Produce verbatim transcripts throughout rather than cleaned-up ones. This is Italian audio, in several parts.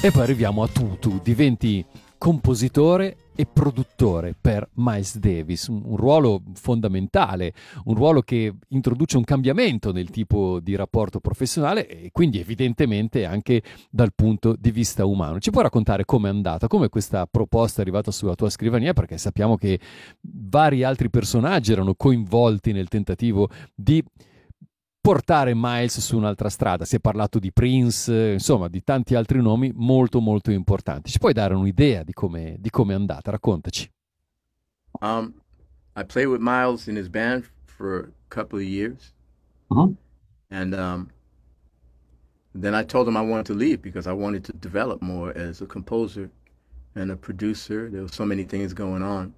E poi arriviamo a tu, tu diventi compositore e produttore per Miles Davis, un, un ruolo fondamentale, un ruolo che introduce un cambiamento nel tipo di rapporto professionale e quindi evidentemente anche dal punto di vista umano. Ci puoi raccontare com'è andata, come questa proposta è arrivata sulla tua scrivania? Perché sappiamo che vari altri personaggi erano coinvolti nel tentativo di portare Miles su un'altra strada. Si è parlato di Prince, insomma di tanti altri nomi molto molto importanti. Ci puoi dare un'idea di come di come è andata? Raccontaci. Um, I played with Miles in his band for a couple of years, Mhm. and um, then I told him I wanted to leave because I wanted to develop more as a composer and a producer. There were so many things going on,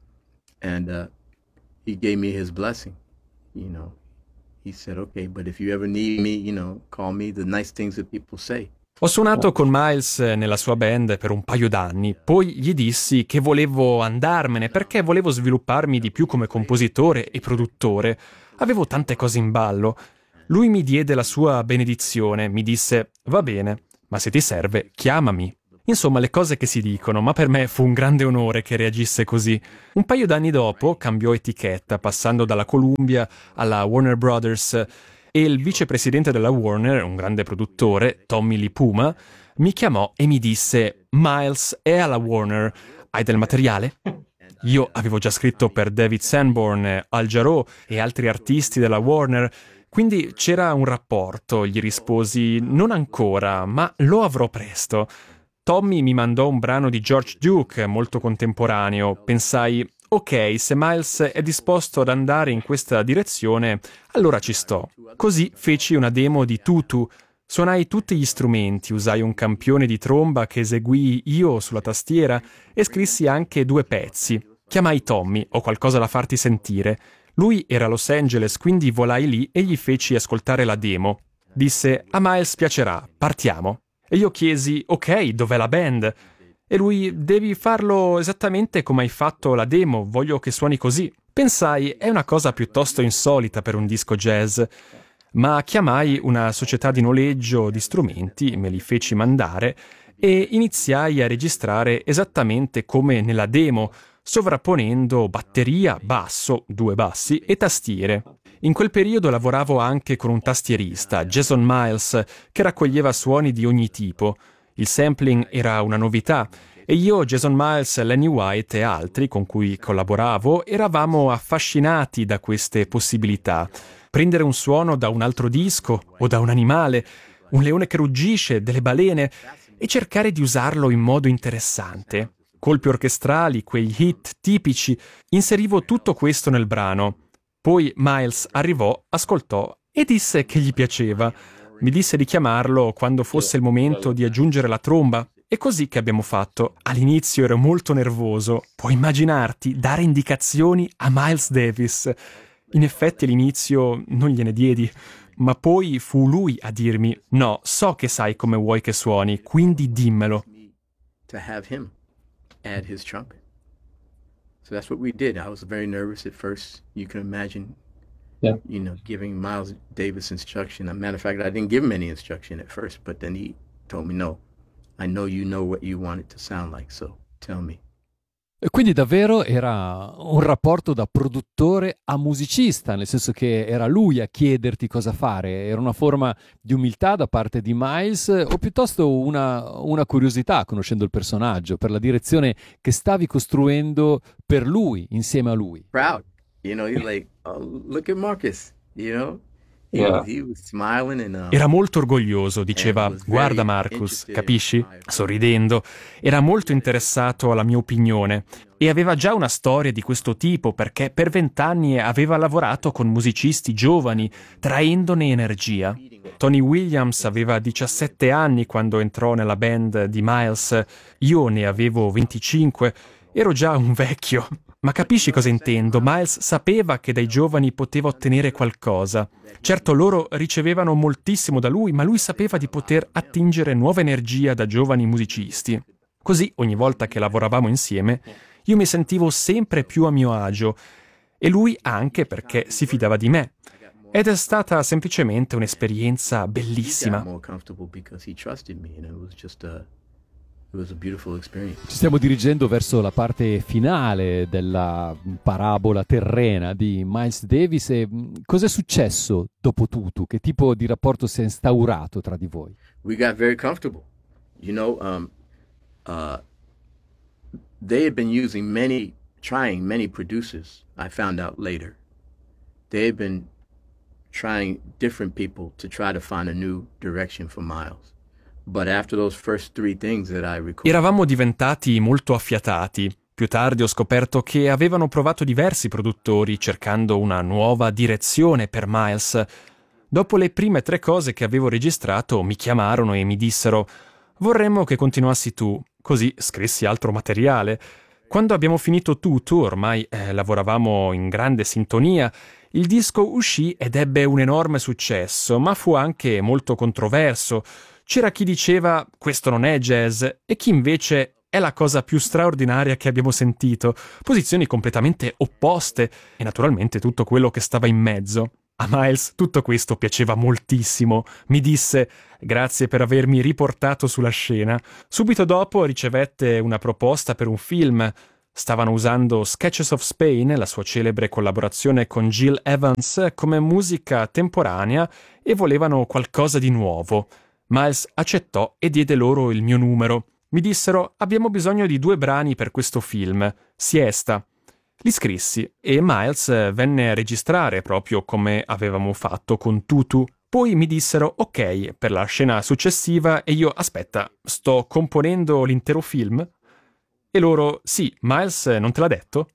and uh, he gave me his blessing. You know, he said, "Okay, but if you ever need me, you know, call me." The nice things that people say. Ho suonato con Miles nella sua band per un paio d'anni, poi gli dissi che volevo andarmene perché volevo svilupparmi di più come compositore e produttore. Avevo tante cose in ballo. Lui mi diede la sua benedizione, mi disse «Va bene, ma se ti serve, chiamami». Insomma, le cose che si dicono, ma per me fu un grande onore che reagisse così. Un paio d'anni dopo cambiò etichetta, passando dalla Columbia alla Warner Brothers, e il vicepresidente della Warner, un grande produttore, Tommy Lee Puma, mi chiamò e mi disse «Miles è alla Warner, hai del materiale?» Io avevo già scritto per David Sanborn, Al Jarreau e altri artisti della Warner, quindi c'era un rapporto. Gli risposi «Non ancora, ma lo avrò presto». Tommy mi mandò un brano di George Duke, molto contemporaneo. Pensai «Ok, se Miles è disposto ad andare in questa direzione, allora ci sto». Così feci una demo di Tutu. Suonai tutti gli strumenti, usai un campione di tromba che eseguii io sulla tastiera e scrissi anche due pezzi. Chiamai Tommy, ho qualcosa da farti sentire. Lui era a Los Angeles, quindi volai lì e gli feci ascoltare la demo. Disse, a Miles piacerà, partiamo. E io chiesi, ok, dov'è la band? E lui, devi farlo esattamente come hai fatto la demo, voglio che suoni così. Pensai, è una cosa piuttosto insolita per un disco jazz. Ma chiamai una società di noleggio di strumenti, me li feci mandare e iniziai a registrare esattamente come nella demo, sovrapponendo batteria, basso, due bassi e tastiere. In quel periodo lavoravo anche con un tastierista, Jason Miles, che raccoglieva suoni di ogni tipo. Il sampling era una novità e io, Jason Miles, Lenny White e altri con cui collaboravo eravamo affascinati da queste possibilità. Prendere un suono da un altro disco o da un animale, un leone che ruggisce, delle balene, e cercare di usarlo in modo interessante. Colpi orchestrali, quegli hit tipici, inserivo tutto questo nel brano. Poi Miles arrivò, ascoltò e disse che gli piaceva. Mi disse di chiamarlo quando fosse il momento di aggiungere la tromba. È così che abbiamo fatto. All'inizio ero molto nervoso. Puoi immaginarti dare indicazioni a Miles Davis. In effetti all'inizio non gliene diedi, ma poi fu lui a dirmi «No, so che sai come vuoi che suoni, quindi dimmelo». To have him add his trumpet. So that's what we did. I was very nervous at first. You can imagine, Yeah. you know, giving Miles Davis instruction. As a matter of fact, I didn't give him any instruction at first, but then he told me, no, I know you know what you want it to sound like, so tell me. E quindi davvero era un rapporto da produttore a musicista, nel senso che era lui a chiederti cosa fare, era una forma di umiltà da parte di Miles o piuttosto una, una curiosità, conoscendo il personaggio, per la direzione che stavi costruendo per lui, insieme a lui. Proud, you know, he's like, oh, look at Marcus, you know? He, Yeah. he was smiling and um, Era molto orgoglioso, diceva «Guarda Marcus, capisci?» Sorridendo. Era molto interessato alla mia opinione e aveva già una storia di questo tipo perché per vent'anni aveva lavorato con musicisti giovani, traendone energia. Tony Williams aveva diciassette anni quando entrò nella band di Miles, io ne avevo venticinque, ero già un vecchio. Ma capisci cosa intendo? Miles sapeva che dai giovani poteva ottenere qualcosa. Certo, loro ricevevano moltissimo da lui, ma lui sapeva di poter attingere nuova energia da giovani musicisti. Così, ogni volta che lavoravamo insieme, io mi sentivo sempre più a mio agio, e lui anche perché si fidava di me. Ed è stata semplicemente un'esperienza he got bellissima. more comfortable because he trusted me, and it was just a was a beautiful experience. Ci stiamo dirigendo verso la parte finale della parabola terrena di Miles Davis e cos'è successo dopo Tutu? Che tipo di rapporto si è instaurato tra di voi? We got very comfortable. You know, um, uh, they had been using many, trying many producers, I found out later. They had been trying different people to try to find a new direction for Miles. But after those first three things that I recorded, Eravamo diventati molto affiatati. Più tardi ho scoperto che avevano provato diversi produttori cercando una nuova direzione per Miles. Dopo le prime tre cose che avevo registrato mi chiamarono e mi dissero «Vorremmo che continuassi tu», così scrissi altro materiale. Quando abbiamo finito Tutu, ormai eh, lavoravamo in grande sintonia, il disco uscì ed ebbe un enorme successo, ma fu anche molto controverso. C'era chi diceva «questo non è jazz» e chi invece «è la cosa più straordinaria che abbiamo sentito», posizioni completamente opposte e naturalmente tutto quello che stava in mezzo. A Miles tutto questo piaceva moltissimo. Mi disse «grazie per avermi riportato sulla scena». Subito dopo ricevette una proposta per un film. Stavano usando Sketches of Spain, la sua celebre collaborazione con Gil Evans, come musica temporanea e volevano qualcosa di nuovo. Miles accettò e diede loro il mio numero. Mi dissero «abbiamo bisogno di due brani per questo film, Siesta». Li scrissi e Miles venne a registrare proprio come avevamo fatto con Tutu. Poi mi dissero «ok» per la scena successiva e io «aspetta, sto componendo l'intero film?» E loro «sì, Miles non te l'ha detto?»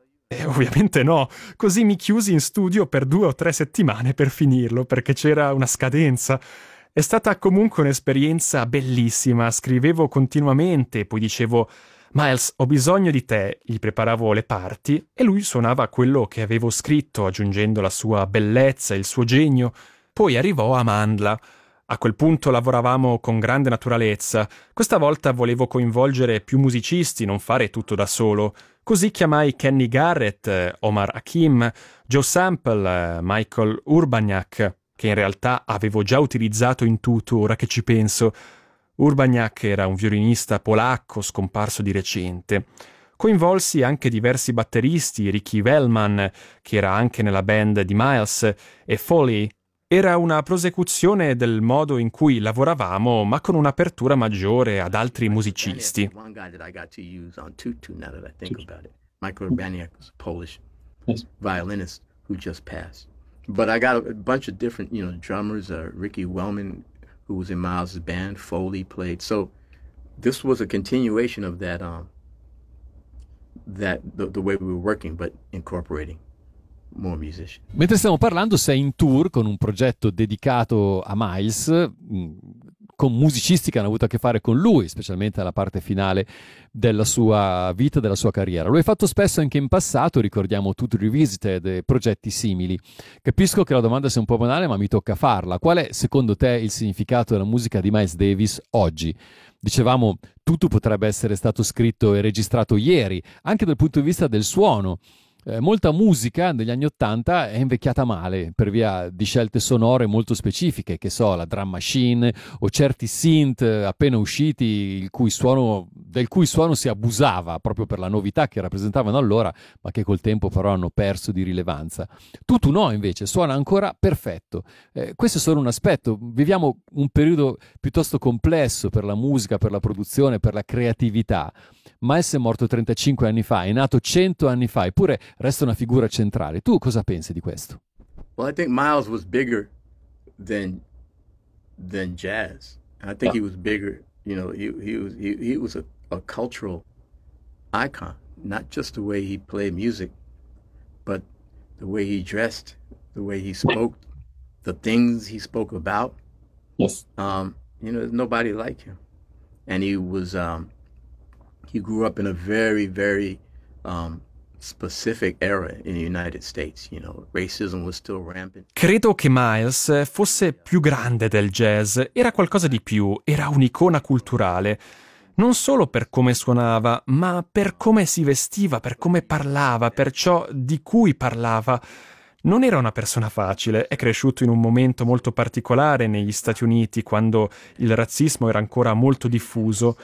E ovviamente no, così mi chiusi in studio per due o tre settimane per finirlo, perché c'era una scadenza. È stata comunque un'esperienza bellissima, scrivevo continuamente, poi dicevo «Miles, ho bisogno di te», gli preparavo le parti e lui suonava quello che avevo scritto, aggiungendo la sua bellezza, il suo genio. Poi arrivò Amandla. A quel punto lavoravamo con grande naturalezza. Questa volta volevo coinvolgere più musicisti, non fare tutto da solo. Così chiamai Kenny Garrett, Omar Hakim, Joe Sample, Michael Urbaniak, che in realtà avevo già utilizzato in Tutu, ora che ci penso. Urbaniak era un violinista polacco scomparso di recente. Coinvolsi anche diversi batteristi, Ricky Wellman, che era anche nella band di Miles, e Foley. Era una prosecuzione del modo in cui lavoravamo, ma con un'apertura maggiore ad altri musicisti. One guy that I got to use on Tutu, now that I think about it. Michael Urbaniak was a Polish violinist who just passed. But I got a bunch of different, you know, drummers, uh, Ricky Wellman, who was in Miles' band, Foley played. So this was a continuation of that, um, that the, the way we were working, but incorporating more musicians. Mentre stiamo parlando, sei in tour con un progetto dedicato a Miles, mh, con musicisti che hanno avuto a che fare con lui, specialmente alla parte finale della sua vita, della sua carriera. Lo hai fatto spesso anche in passato, ricordiamo Tutu Revisited e progetti simili. Capisco che la domanda sia un po' banale, ma mi tocca farla. Qual è, secondo te, il significato della musica di Miles Davis oggi? Dicevamo, Tutu potrebbe essere stato scritto e registrato ieri, anche dal punto di vista del suono. Eh, molta musica negli anni Ottanta è invecchiata male per via di scelte sonore molto specifiche, che so, la drum machine o certi synth appena usciti il cui suono, del cui suono si abusava proprio per la novità che rappresentavano allora, ma che col tempo però hanno perso di rilevanza. Tutu no, invece, suona ancora perfetto. Eh, questo è solo un aspetto. Viviamo un periodo piuttosto complesso per la musica, per la produzione, per la creatività. Miles è morto trentacinque anni fa, è nato cento anni fa, eppure resta una figura centrale. Tu cosa pensi di questo? Well, I think Miles was bigger than than jazz. I think he was bigger. You know, he he was he, he was a, a cultural icon, not just the way he played music, but the way he dressed, the way he spoke, the things he spoke about. Yes. Um, you know, there's nobody like him, and he was. Um, He grew up in a very, very um, specific era in the United States. You know, racism was still rampant. Credo che Miles fosse più grande del jazz, era qualcosa di più, era un'icona culturale. Non solo per come suonava, ma per come si vestiva, per come parlava, per ciò di cui parlava. Non era una persona facile, è cresciuto in un momento molto particolare negli Stati Uniti, quando il razzismo era ancora molto diffuso.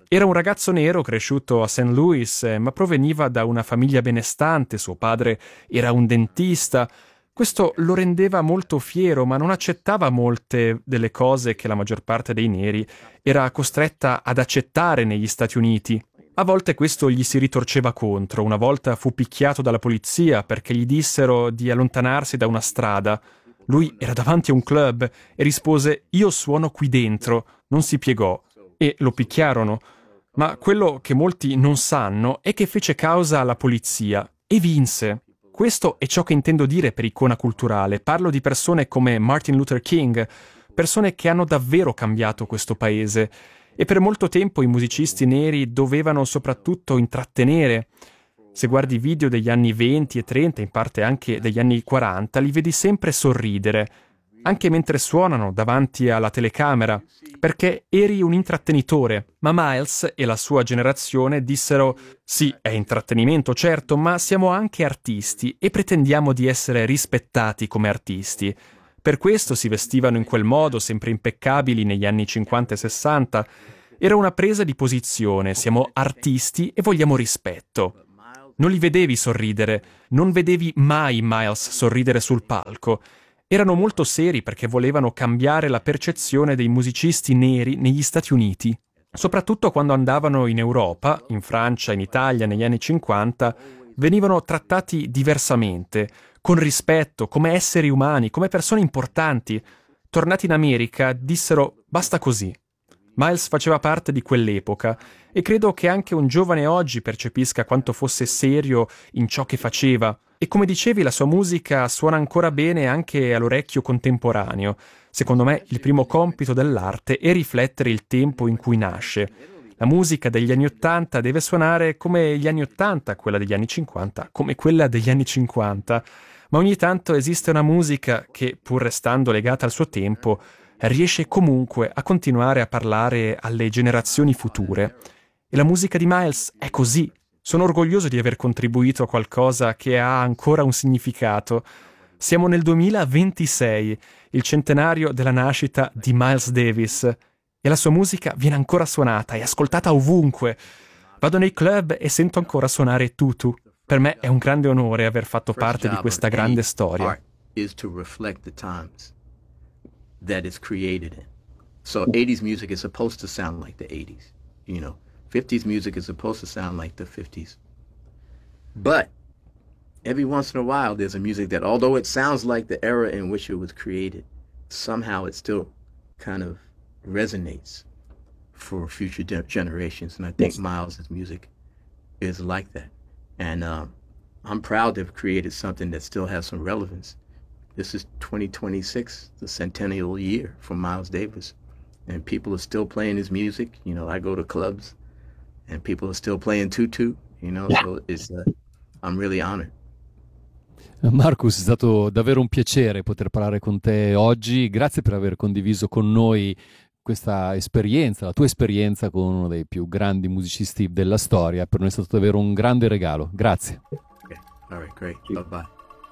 Era un ragazzo nero cresciuto a Saint Louis, eh, ma proveniva da una famiglia benestante, suo padre era un dentista. Questo lo rendeva molto fiero, ma non accettava molte delle cose che la maggior parte dei neri era costretta ad accettare negli Stati Uniti. A volte questo gli si ritorceva contro. Una volta fu picchiato dalla polizia perché gli dissero di allontanarsi da una strada. Lui era davanti a un club e rispose: «Io suono qui dentro». Non si piegò e lo picchiarono. Ma quello che molti non sanno è che fece causa alla polizia e vinse. Questo è ciò che intendo dire per icona culturale. Parlo di persone come Martin Luther King, persone che hanno davvero cambiato questo paese. E per molto tempo i musicisti neri dovevano soprattutto intrattenere. Se guardi i video degli anni venti e trenta, in parte anche degli anni quaranta, li vedi sempre sorridere, anche mentre suonano davanti alla telecamera, perché eri un intrattenitore. Ma Miles e la sua generazione dissero: «Sì, è intrattenimento, certo, ma siamo anche artisti e pretendiamo di essere rispettati come artisti». Per questo si vestivano in quel modo, sempre impeccabili negli anni cinquanta e sessanta. Era una presa di posizione: siamo artisti e vogliamo rispetto. Non li vedevi sorridere, non vedevi mai Miles sorridere sul palco. Erano molto seri perché volevano cambiare la percezione dei musicisti neri negli Stati Uniti. Soprattutto quando andavano in Europa, in Francia, in Italia, negli anni cinquanta, venivano trattati diversamente, con rispetto, come esseri umani, come persone importanti. Tornati in America, dissero: «Basta così». Miles faceva parte di quell'epoca e credo che anche un giovane oggi percepisca quanto fosse serio in ciò che faceva. E come dicevi, la sua musica suona ancora bene anche all'orecchio contemporaneo. Secondo me il primo compito dell'arte è riflettere il tempo in cui nasce. La musica degli anni Ottanta deve suonare come gli anni Ottanta, quella degli anni cinquanta, come quella degli anni cinquanta. Ma ogni tanto esiste una musica che, pur restando legata al suo tempo, riesce comunque a continuare a parlare alle generazioni future. E la musica di Miles è così. Sono orgoglioso di aver contribuito a qualcosa che ha ancora un significato. Siamo nel duemilaventisei, il centenario della nascita di Miles Davis, e la sua musica viene ancora suonata e ascoltata ovunque. Vado nei club e sento ancora suonare Tutu. Per me è un grande onore aver fatto parte di questa grande storia. That is created in. So eighties music is supposed to sound like the eighties, you know. fifties music is supposed to sound like the fifties. But every once in a while there's a music that, although it sounds like the era in which it was created, somehow it still kind of resonates for future de- generations. And I think Miles' music is like that. And um, I'm proud to have created something that still has some relevance. This is twenty twenty-six, the centennial year for Miles Davis. And people are still playing his music. You know, I go to clubs and people are still playing Tutu, you know, so it's, uh, I'm really honored. Marcus, è stato davvero un piacere poter parlare con te oggi. Grazie per aver condiviso con noi questa esperienza, la tua esperienza con uno dei più grandi musicisti della storia. Per noi è stato davvero un grande regalo. Grazie. Okay. All right, great. Bye-bye.